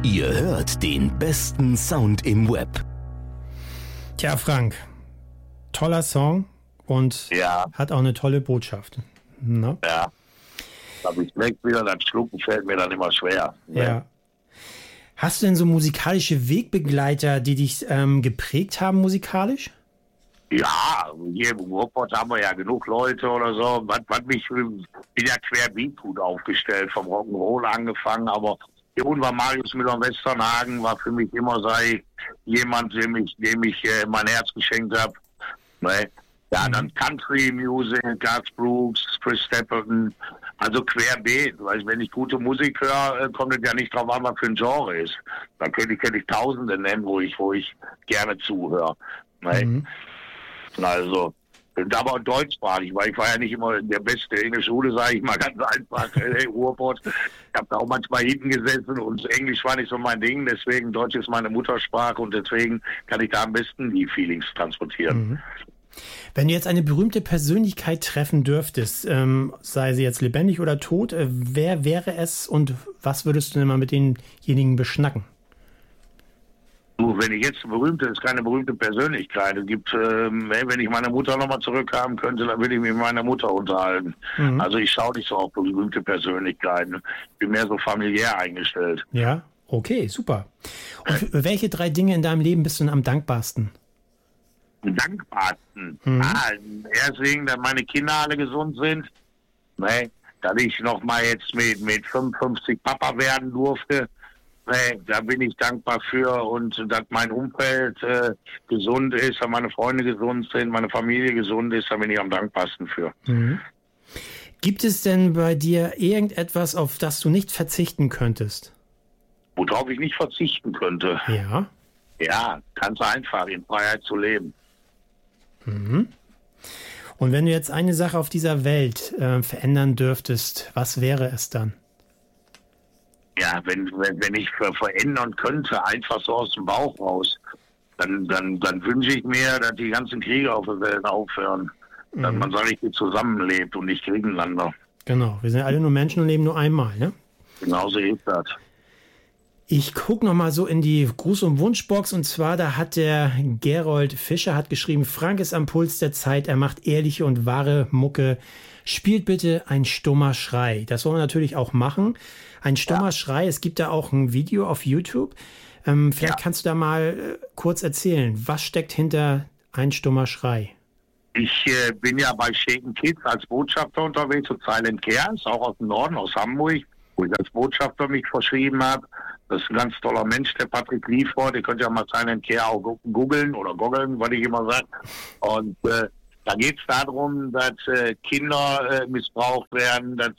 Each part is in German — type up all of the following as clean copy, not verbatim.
Ihr hört den besten Sound im Web. Tja, Frank, toller Song und hat auch eine tolle Botschaft. Na? Ja. Aber ich merke wieder, das Schlucken fällt mir dann immer schwer. Ja. Hast du denn so musikalische Wegbegleiter, die dich geprägt haben musikalisch? Ja, hier im Ruhrpott haben wir ja genug Leute oder so. Ich bin ja querbeet gut aufgestellt, vom Rock'n'Roll angefangen, aber irgendwann Marius Müller-Westernhagen war für mich immer jemand, dem ich mein Herz geschenkt habe. Ne? Ja, dann Country Music, Garth Brooks, Chris Stapleton, also querbeet. Weil wenn ich gute Musik höre, kommt es ja nicht drauf an, was für ein Genre ist. Da könnte ich Tausende nennen, wo ich gerne zuhöre. Ne? Mhm. Also, aber deutschsprachig, weil ich war ja nicht immer der Beste in der Schule, sage ich mal ganz einfach, Ruhrpott. Ich habe da auch manchmal hinten gesessen und Englisch war nicht so mein Ding, deswegen Deutsch ist meine Muttersprache und deswegen kann ich da am besten die Feelings transportieren. Mhm. Wenn du jetzt eine berühmte Persönlichkeit treffen dürftest, sei sie jetzt lebendig oder tot, wer wäre es und was würdest du denn mal mit denjenigen beschnacken? Wenn ich jetzt berühmte, ist keine berühmte Persönlichkeit. Es gibt, wenn ich meine Mutter nochmal zurückhaben könnte, dann würde ich mich mit meiner Mutter unterhalten. Mhm. Also ich schaue nicht so auf berühmte Persönlichkeiten. Ich bin mehr so familiär eingestellt. Ja, okay, super. Und für welche 3 Dinge in deinem Leben bist du denn am dankbarsten? Dankbarsten? Deswegen, dass meine Kinder alle gesund sind. Ne? Dass ich nochmal jetzt mit 55 Papa werden durfte. Da bin ich dankbar für und dass mein Umfeld gesund ist, dass meine Freunde gesund sind, meine Familie gesund ist, da bin ich am dankbarsten für. Mhm. Gibt es denn bei dir irgendetwas, auf das du nicht verzichten könntest? Worauf ich nicht verzichten könnte? Ja. Ja, ganz einfach, in Freiheit zu leben. Mhm. Und wenn du jetzt eine Sache auf dieser Welt verändern dürftest, was wäre es dann? Ja, wenn ich verändern könnte, einfach so aus dem Bauch raus, dann wünsche ich mir, dass die ganzen Kriege auf der Welt aufhören. Dass man so richtig zusammenlebt und nicht gegeneinander. Genau, wir sind alle nur Menschen und leben nur einmal, ne? Genauso ist das. Ich gucke nochmal so in die Gruß- und Wunschbox und zwar, da hat der Gerold Fischer hat geschrieben, Frank ist am Puls der Zeit, er macht ehrliche und wahre Mucke. Spielt bitte ein stummer Schrei. Das wollen wir natürlich auch machen. Ein stummer Schrei, es gibt da auch ein Video auf YouTube. Vielleicht kannst du da mal kurz erzählen, was steckt hinter ein stummer Schrei? Ich bin ja bei Shaken Kids als Botschafter unterwegs zu Silent Care, ist auch aus dem Norden, aus Hamburg, wo ich als Botschafter mich verschrieben habe. Das ist ein ganz toller Mensch, der Patrick Liefort. Ihr könnt ja mal Silent Care auch googeln oder goggeln, was ich immer sage. Und da geht es darum, dass Kinder missbraucht werden, dass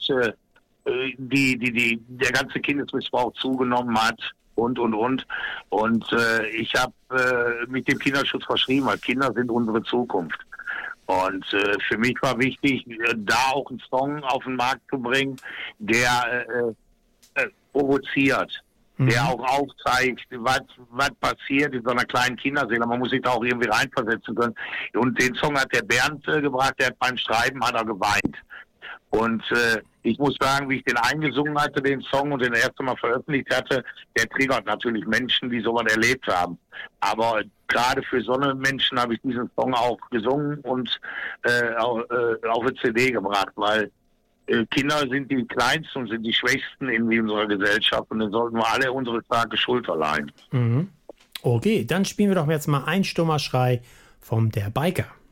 der ganze Kindesmissbrauch zugenommen hat und. Und ich habe mit dem Kinderschutz verschrieben, weil Kinder sind unsere Zukunft. Und für mich war wichtig, da auch einen Song auf den Markt zu bringen, der provoziert. Der auch aufzeigt, was passiert in so einer kleinen Kinderseele. Man muss sich da auch irgendwie reinversetzen können. Und den Song hat der Bernd gebracht, der hat beim Schreiben hat er geweint. Und ich muss sagen, wie ich den eingesungen hatte, den Song, und den erste Mal veröffentlicht hatte, der triggert natürlich Menschen, die sowas erlebt haben. Aber gerade für so eine Menschen habe ich diesen Song auch gesungen und auf eine CD gebracht, weil Kinder sind die Kleinsten und sind die Schwächsten in unserer Gesellschaft und dann sollten wir alle unsere starke Schulter leihen. Mhm. Okay, dann spielen wir doch jetzt mal ein stummer Schrei vom Der Biker.